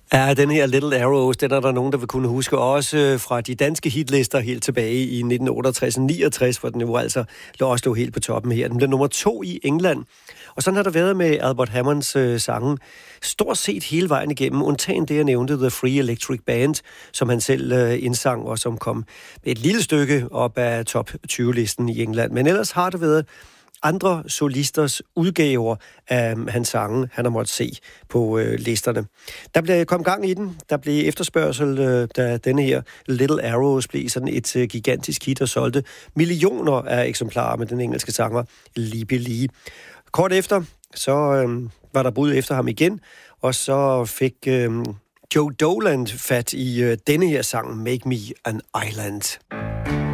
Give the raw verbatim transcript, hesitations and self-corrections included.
Ja, den her Little Arrows, den er der nogen, der vil kunne huske også fra de danske hitlister helt tilbage i nitten otteogtres niogtres, hvor den jo altså også lå helt på toppen her. Den blev nummer to i England. Og sådan har der været med Albert Hammonds øh, sange stort set hele vejen igennem, undtagen det, jeg nævnte, The Free Electric Band, som han selv øh, indsang, og som kom et lille stykke op af top tyve-listen i England. Men ellers har det været andre solisters udgaver af hans sange, han har måttet se på øh, listerne. Der blev kom gang i den. Der blev efterspørgsel, øh, da denne her Little Arrows blev sådan et øh, gigantisk hit og solgte millioner af eksemplarer med den engelske sanger Libby Lee. Kort efter, så øh, var der bud efter ham igen, og så fik øh, Joe Dolan fat i øh, denne her sang, Make Me an Island.